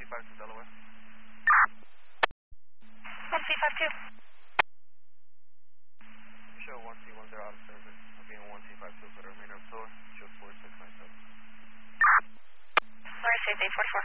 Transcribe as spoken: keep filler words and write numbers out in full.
five two Delaware. one C five two. Show one C one zero out of service. I'll be in one C five two for the remainder of tour. Show four six nine seven. Sorry, say eight four four.